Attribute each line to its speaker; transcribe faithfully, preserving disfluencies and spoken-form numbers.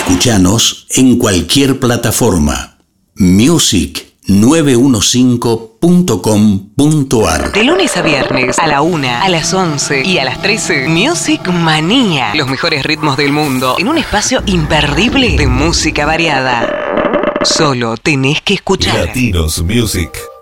Speaker 1: Escuchanos en cualquier plataforma. music nueve cinco punto com punto ar.
Speaker 2: De lunes a viernes, a la una, a las once y a las trece, Music Manía. Los mejores ritmos del mundo en un espacio imperdible de música variada. Solo tenés que escuchar.
Speaker 3: Latinos Music.